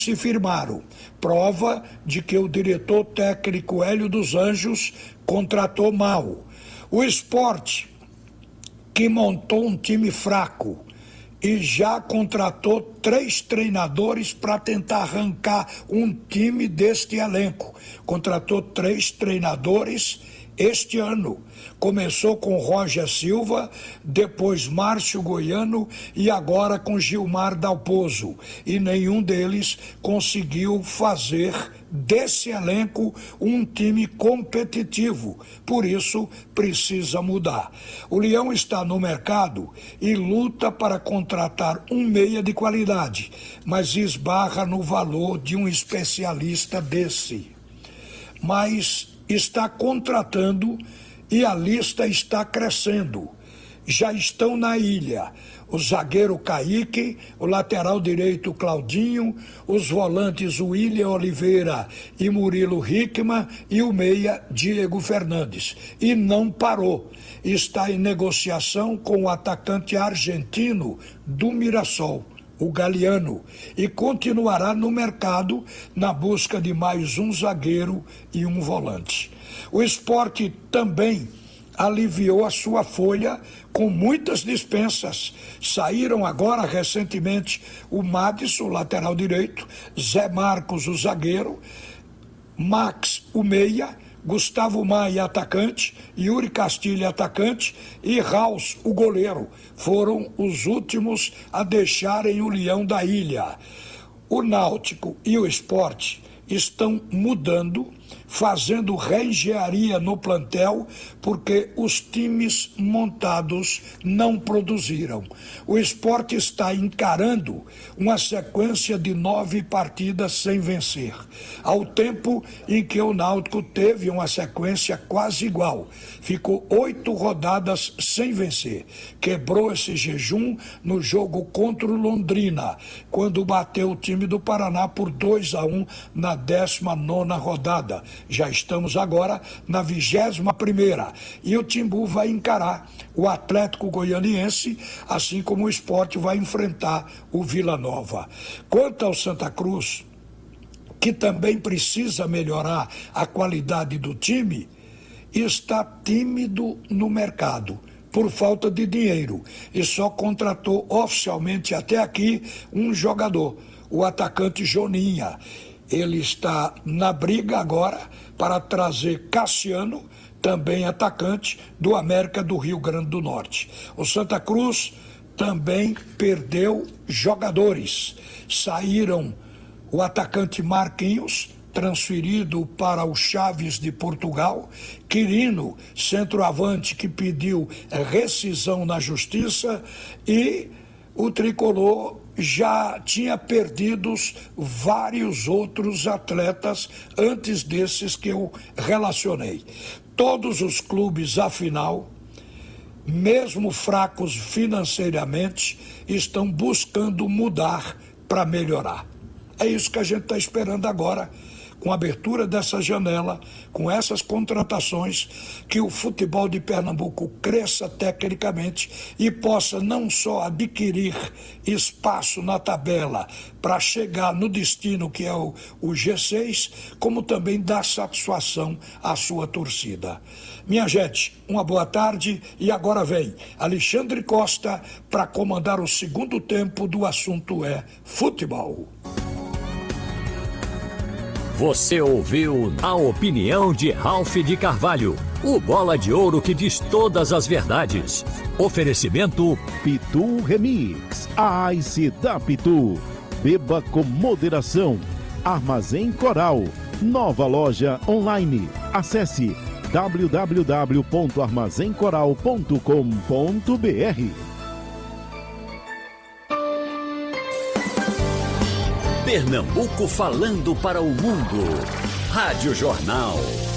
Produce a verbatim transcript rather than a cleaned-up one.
se firmaram. Prova de que o diretor técnico Hélio dos Anjos contratou mal. O Sport, que montou um time fraco e já contratou três treinadores para tentar arrancar um time deste elenco. Contratou três treinadores este ano. Começou com Roger Silva, depois Márcio Goiano e agora com Gilmar Dalpozo. E nenhum deles conseguiu fazer desse elenco um time competitivo. Por isso, precisa mudar. O Leão está no mercado e luta para contratar um meia de qualidade, mas esbarra no valor de um especialista desse. Mas está contratando e a lista está crescendo. Já estão na ilha o zagueiro Kaique, o lateral direito Claudinho, os volantes William Oliveira e Murilo Hickman e o meia Diego Fernandes. E não parou. Está em negociação com o atacante argentino do Mirassol, o Galeano, e continuará no mercado na busca de mais um zagueiro e um volante. O Sport também aliviou a sua folha com muitas dispensas. Saíram agora recentemente o Madison, lateral direito, Zé Marcos, o zagueiro, Max, o meia, Gustavo Maia, atacante, Yuri Castilho, atacante, e Raus, o goleiro. Foram os últimos a deixarem o Leão da ilha. O Náutico e o Sport estão mudando, fazendo reengenharia no plantel, porque os times montados não produziram. O Sport está encarando uma sequência de nove partidas sem vencer, ao tempo em que o Náutico teve uma sequência quase igual. Ficou oito rodadas sem vencer. Quebrou esse jejum no jogo contra o Londrina, quando bateu o time do Paraná por dois a um na décima nona rodada. Já estamos agora na vigésima primeira e o Timbu vai encarar o Atlético Goianiense, assim como o Sport vai enfrentar o Vila Nova. Quanto ao Santa Cruz, que também precisa melhorar a qualidade do time, está tímido no mercado por falta de dinheiro e só contratou oficialmente até aqui um jogador, o atacante Joninha. Ele está na briga agora para trazer Cassiano, também atacante do América do Rio Grande do Norte. O Santa Cruz também perdeu jogadores. Saíram o atacante Marquinhos, transferido para o Chaves de Portugal, Quirino, centroavante, que pediu rescisão na Justiça, e o Tricolor já tinha perdido vários outros atletas antes desses que eu relacionei. Todos os clubes, afinal, mesmo fracos financeiramente, estão buscando mudar para melhorar. É isso que a gente está esperando agora, com a abertura dessa janela, com essas contratações, que o futebol de Pernambuco cresça tecnicamente e possa não só adquirir espaço na tabela para chegar no destino que é o, o G seis, como também dar satisfação à sua torcida. Minha gente, uma boa tarde e agora vem Alexandre Costa para comandar o segundo tempo do Assunto é Futebol. Você ouviu a opinião de Ralph de Carvalho, o bola de ouro que diz todas as verdades. Oferecimento Pitu Remix, a Ice da Pitu. Beba com moderação. Armazém Coral, nova loja online. Acesse w w w ponto armazém coral ponto com ponto b r. Pernambuco falando para o mundo. Rádio Jornal.